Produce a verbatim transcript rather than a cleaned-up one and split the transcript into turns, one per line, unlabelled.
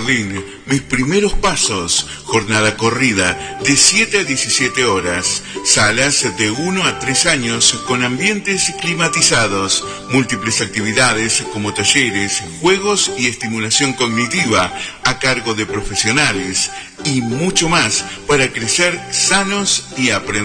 Merlín, mis primeros pasos, jornada corrida de siete a diecisiete horas, salas de uno a tres años con ambientes climatizados, múltiples actividades como talleres, juegos y estimulación cognitiva a cargo de profesionales y mucho más para crecer sanos y aprender.